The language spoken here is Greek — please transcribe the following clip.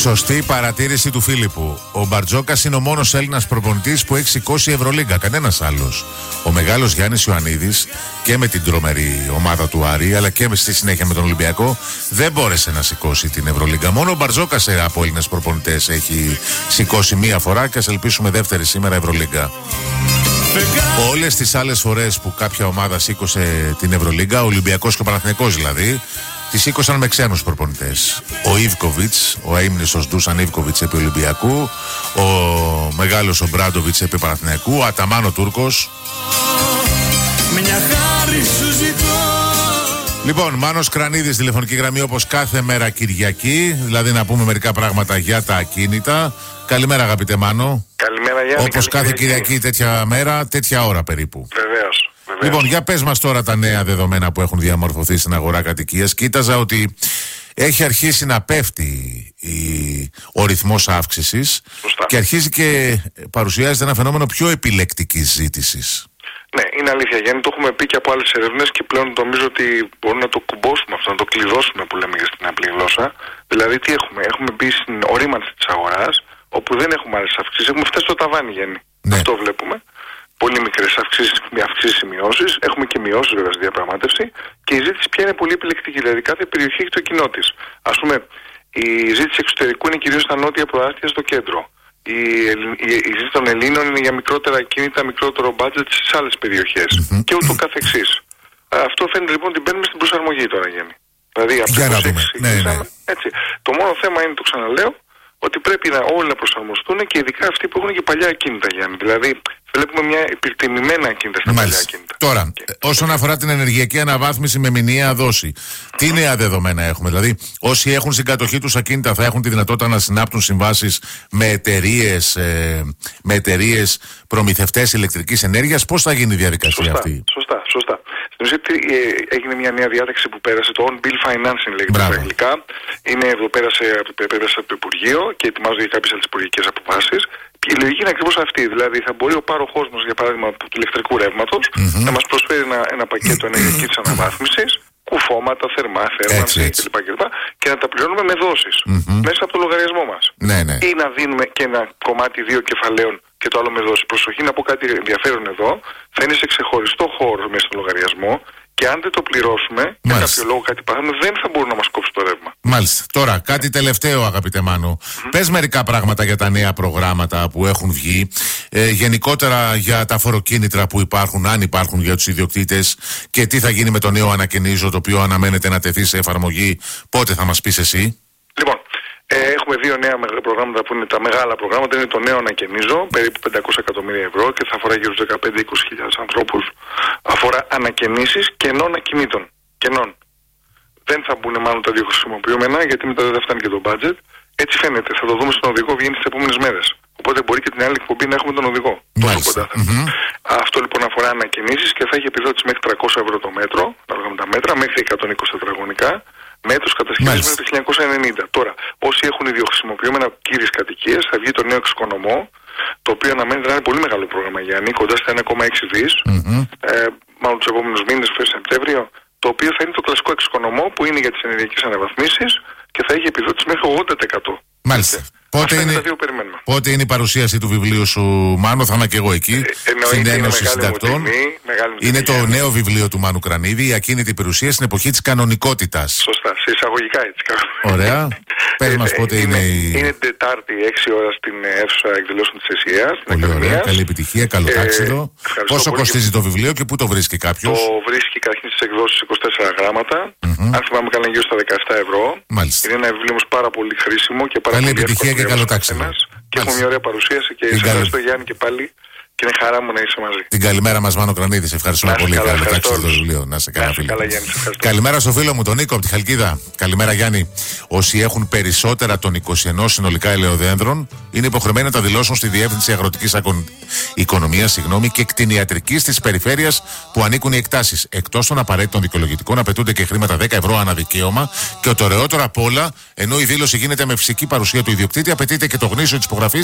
Σωστή παρατήρηση του Φίλιππου. Ο Μπαρτζόκας είναι ο μόνος Έλληνας προπονητής που έχει σηκώσει Ευρωλίγκα. Κανένας άλλος. Ο μεγάλος Γιάννης Ιωαννίδης και με την τρομερή ομάδα του Άρη, αλλά και στη συνέχεια με τον Ολυμπιακό, δεν μπόρεσε να σηκώσει την Ευρωλίγκα. Μόνο ο Μπαρτζόκας από Έλληνες προπονητές έχει σηκώσει μία φορά και ας ελπίσουμε δεύτερη σήμερα Ευρωλίγκα. Όλες τις άλλες φορές που κάποια ομάδα σήκωσε την Ευρωλίγκα, ο Ολυμπιακός και ο Παναθηναϊκός δηλαδή, τη σήκωσαν με ξένους προπονητές. Ο Ιβκοβιτς, ο αείμνηστος Ντούσαν Ιβκοβιτς επί Ολυμπιακού, ο μεγάλος ο Μπράντοβιτς επί Παναθηναϊκού, ο Αταμάν ο Τούρκος. Μια χάρη σου ζητώ. Λοιπόν, Μάνος Κρανίδης, τηλεφωνική γραμμή όπως κάθε μέρα Κυριακή, δηλαδή να πούμε μερικά πράγματα για τα ακίνητα. Καλημέρα αγαπητέ Μάνο. Καλημέρα Γιάννη. Όπως κάθε Κυριακή τέτοια μέρα, τέτοια ώρα περίπου. Βεβαίως. Λοιπόν, για πες μας τώρα τα νέα δεδομένα που έχουν διαμορφωθεί στην αγορά κατοικίας. Κοίταζα ότι έχει αρχίσει να πέφτει ο ρυθμός αύξησης. Σωστά. Και αρχίζει και παρουσιάζεται ένα φαινόμενο πιο επιλεκτικής ζήτησης. Ναι, είναι αλήθεια Γιάννη, το έχουμε πει και από άλλες ερευνές και πλέον νομίζω ότι μπορούμε να το κουμπώσουμε αυτό, να το κλειδώσουμε που λέμε για στην απλή γλώσσα. Δηλαδή τι έχουμε, έχουμε μπει στην ορίμανση της αγοράς, όπου δεν έχουμε άλλες αυξήσεις, έχουμε φτάσει στο ταβάνι Γιάννη. Ναι. Αυτό βλέπουμε. Πολύ μικρές αυξήσεις ή μειώσεις. Έχουμε και μειώσεις βέβαια στη διαπραγμάτευση. Και η ζήτηση πια είναι πολύ επιλεκτική. Δηλαδή κάθε περιοχή έχει το κοινό της. Ας πούμε, η ζήτηση εξωτερικού είναι κυρίως στα νότια προάστια στο κέντρο. Η ζήτηση των Ελλήνων είναι για μικρότερα ακίνητα, μικρότερο μπάτζετ στις άλλες περιοχές. Και ούτω καθεξής. Αυτό φαίνεται λοιπόν ότι μπαίνουμε στην προσαρμογή τώρα, Γιάννη. Δηλαδή από για να δούμε. Ναι. Έτσι. Το μόνο θέμα είναι, το ξαναλέω, ότι πρέπει όλοι να προσαρμοστούν και ειδικά αυτοί που έχουν και παλιά ακίνητα, Γιάννη. Δηλαδή, βλέπουμε μια υπερτιμημένα ακίνητα στα παλιά ακίνητα. Τώρα, όσον αφορά την ενεργειακή αναβάθμιση με μηνιαία δόση, τι νέα δεδομένα έχουμε? Δηλαδή, όσοι έχουν στην κατοχή τους ακίνητα θα έχουν τη δυνατότητα να συνάπτουν συμβάσεις με εταιρείες προμηθευτές ηλεκτρικής ενέργειας. Πώς θα γίνει η διαδικασία αυτή? Σωστά. Στην ουσία έγινε μια νέα διάταξη που πέρασε, το on-bill financing λέγεται στα αγγλικά. Είναι εδώ, πέρασε από το Υπουργείο και ετοιμάζονται για κάποιες άλλες υπουργικές αποφάσεις. Και η λογική είναι ακριβώς αυτή. Δηλαδή θα μπορεί ο πάροχός μας, για παράδειγμα του ηλεκτρικού ρεύματος, να μας προσφέρει ένα πακέτο ενεργειακής αναβάθμισης, κουφώματα, θέρμανση κλπ. Και να τα πληρώνουμε με δόσεις μέσα από το λογαριασμό μας. Ναι. Ή να δίνουμε και ένα κομμάτι 2 κεφαλαίων και το άλλο με δόση. Προσοχή, να πω κάτι ενδιαφέρον εδώ. Θα είναι σε ξεχωριστό χώρο μέσα στο λογαριασμό και αν δεν το πληρώσουμε, για κάποιο λόγο κάτι πάθαμε, δεν θα μπορούν να μας κόψει το ρεύμα. Μάλιστα. Τώρα, κάτι τελευταίο, αγαπητέ Μάνο. Πες μερικά πράγματα για τα νέα προγράμματα που έχουν βγει. Γενικότερα για τα φοροκίνητρα που υπάρχουν, αν υπάρχουν για τους ιδιοκτήτες, και τι θα γίνει με το νέο ανακαινίζω, το οποίο αναμένεται να τεθεί σε εφαρμογή. Πότε θα μας πεις εσύ? Λοιπόν, έχουμε δύο νέα προγράμματα που είναι τα μεγάλα προγράμματα. Είναι το νέο ανακαινίζω, περίπου 500 εκατομμύρια ευρώ και θα αφορά γύρω στους 15-20 ανθρώπους. Αφορά ανακαινήσεις κενών ακινήτων. Δεν θα μπουν μάλλον τα δύο χρησιμοποιούμενα, γιατί μετά δεν θα φτάνει και το budget. Έτσι φαίνεται. Θα το δούμε στον οδηγό, βγαίνει τις επόμενες μέρες. Οπότε μπορεί και την άλλη εκπομπή να έχουμε τον οδηγό. Αυτό λοιπόν αφορά ανακαινήσεις και θα έχει επιδότηση μέχρι 300 ευρώ το μέτρο, ανάλογα με τα μέτρα, μέχρι 120 τετραγωνικά μέτρους κατασκευής μέχρι το 1990. Τώρα, όσοι έχουν ιδιοχρησιμοποιούμενα κύριες κατοικίες, θα βγει το νέο εξοικονομώ, το οποίο αναμένεται να είναι πολύ μεγάλο πρόγραμμα, Γιάννη, κοντά στα 1,6 δις, μάλλον τους επόμενους μήνες, Σεπτέμβριο, το οποίο θα είναι το κλασικό εξοικονομώ που είναι για τις ενεργειακές αναβαθμίσεις και θα έχει επιδότηση μέχρι 80%. Μάλιστα. Πότε είναι η παρουσίαση του βιβλίου σου, Μάνο? Θα είμαι και εγώ εκεί, στην Ένωση Συντακτών. Είναι το νέο βιβλίο του Μάνου Κρανίδη, η ακίνητη περιουσία στην εποχή της κανονικότητας. Σωστά, σε εισαγωγικά έτσι. Ωραία. Πες μας πότε είναι Είναι Τετάρτη 6 ώρα στην αίθουσα εκδηλώσεων της ΕΣΥΑ. Πολύ ωραία, καλή επιτυχία, καλό τάξιδο. Πόσο κοστίζει το βιβλίο και πού το βρίσκει κάποιος? Το βρίσκει καταρχήν στις εκδόσεις 24 γράμματα. Αν θυμάμαι καλά, γύρω στα 17 ευρώ. Μάλιστα. Είναι ένα βιβλίο όμως πάρα πολύ χρήσιμο και πάρα καλή πολύ επιτυχία και καλό τάξιδο. Και έχουμε μια ωραία παρουσίαση και σε ευχαριστώ Γιάννη και πάλι. Και είναι χαρά μου να είσαι μαζί. Την καλημέρα μας, Μάνο Κρανίδη. Σε ευχαριστούμε πολύ. Καλό τάξιδο το βιβλίο. Να σε καλά, φίλε. Καλημέρα στο φίλο μου, τον Νίκο από τη Χαλκίδα. Καλημέρα, Γιάννη. Όσοι έχουν περισσότερα των 21 συνολικά ελαιοδένδρων είναι υποχρεωμένοι να τα δηλώσουν στη Διεύθυνση Αγροτικής Οικονομίας και Κτηνιατρικής της περιφέρειας που ανήκουν οι εκτάσεις. Εκτός των απαραίτητων δικαιολογητικών, απαιτούνται και χρήματα 10 ευρώ ανά δικαίωμα. Και το ωραιότερο απ' όλα, ενώ η δήλωση γίνεται με φυσική παρουσία του ιδιοκτήτη, απαιτείται και το γνήσιο της υπογραφής